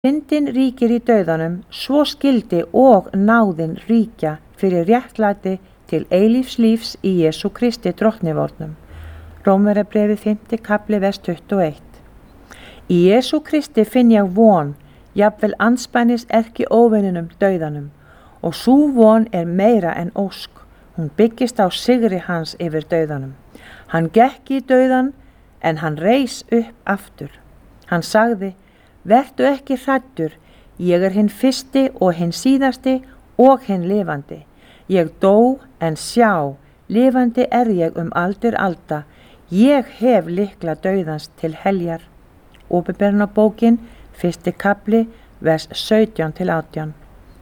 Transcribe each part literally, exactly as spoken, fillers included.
Syndin ríkir í dauðanum, svo skyldi og náðin ríkja fyrir réttlæti til eilífs lífs í Jesú Kristi drottnivornum. Rómverjabréfið fimmti kafli vers tuttugu og eitt. Í Jesú Kristi finn ég von, jafnvel andspænis erki óvininum dauðanum, og sú von er meira en ósk. Hún byggist á sigri hans yfir dauðanum. Hann gekk í dauðan, en hann reis upp aftur. Hann sagði, vertu ekki hræddur, ég er hinn fyrsti og hinn síðasti og hinn lifandi. Ég dó, en sjá, lifandi er ég um aldur alda. Ég hef lykla dauðans til heljar. Opinberunarbókin, fyrsti kafli, vers sautján til átján.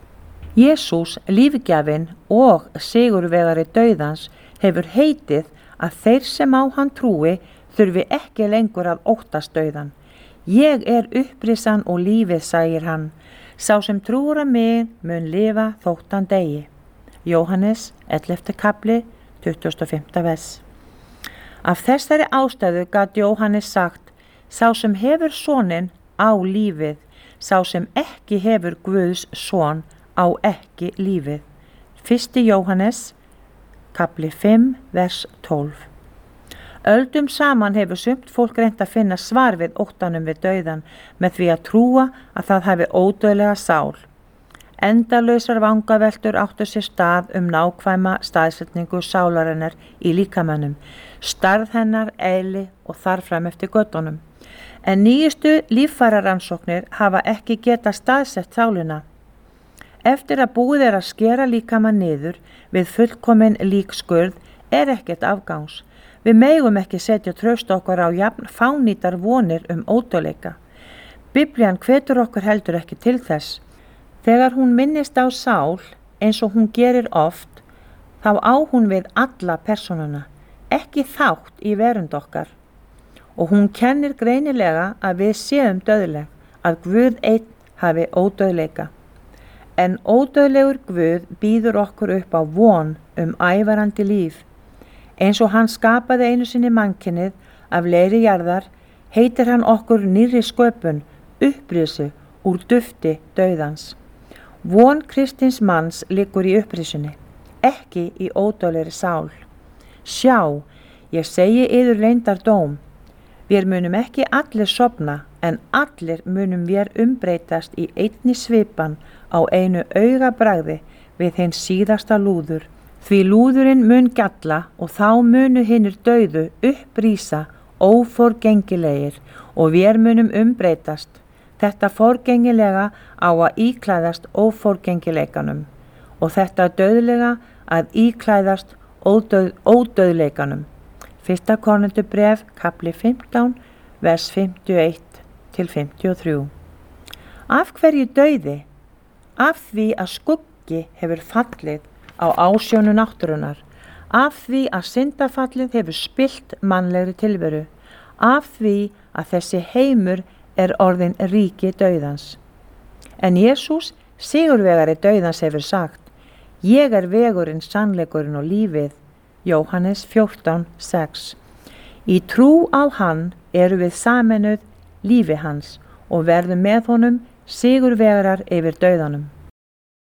Jesús, lífgjafinn og sigurvegari dauðans, hefur heitið að þeir sem á hann trúi þurfi ekki lengur að óttast dauðan. Ég er upprisan og lífið, sagir hann. Sá sem trúir að mig mun lifa þótt hann deyi. Jóhannes, ellefti kafli, tuttugasta og fimmta vers. Af þessari ástæðu gat Jóhannes sagt, sá sem hefur soninn á lífið, sá sem ekki hefur Guðs son á ekki lífið. Fyrsti Jóhannes, kafli fimm, vers tólf. Öldum saman hefur sumt fólk reynt að finna svar við óttanum við dauðan með því að trúa að það hafi ódauðlega sál. Endalausar vangaveltur áttu sér stað um nákvæma staðsetningu sálarinnar í líkamannum, stærð hennar, eðli og þarfram eftir göttunum. En nýjustu líffærarannsóknir hafa ekki getað staðsett sálina. Eftir að búið er að skera líkamann niður við fullkomin líkskurð er ekkert afgangs. Við megum ekki setja traust okkar á jafn fánýtar vonir um ódauðleika. Biblían hvetur okkur heldur ekki til þess. Þegar hún minnist á sál, eins og hún gerir oft, þá á hún við alla persónuna, ekki þátt í verund okkar. Og hún kennir greinilega að við séum dauðleg, að Guð einn hafi ódauðleika. En ódauðlegur Guð býður okkur upp á von um ævarandi líf. Eins og hann skapaði einu sinni mannkynið af leiri jarðar, heitir hann okkur nýrri sköpun, upprisu úr dufti dauðans. Von kristins manns liggur í upprisunni, ekki í ódauðlegri sál. Sjá, ég segi yður leyndardóm. Við munum ekki allir sofna, en allir munum við umbreytast í einni svipan á einu augabragði við hinn síðasta lúður. Því lúðurinn mun gjalla og þá munu hinnir dauðu upprísa óforgengilegir og við munum umbreytast. Þetta forgengilega á að íklæðast óforgengileikanum og þetta dauðlega að íklæðast ódauð, ódauðleikanum. Fyrsta Korintubréf, kafli fimmtán, vers fimmtíu og eitt til fimmtíu og þrjú. Af hverju dauði? Af því að skuggi hefur fallið á ásjónu náttúrunnar, af því að syndafallið hefur spillt mannlegri tilveru, af því að þessi heimur er orðin ríki dauðans. En Jesús, sigurvegari dauðans, hefur sagt, ég er vegurinn, sannleikurinn og lífið, Jóhannes fjórtán, sex. Í trú á hann eru við sameinuð lífi hans og verðum með honum sigurvegarar yfir dauðanum.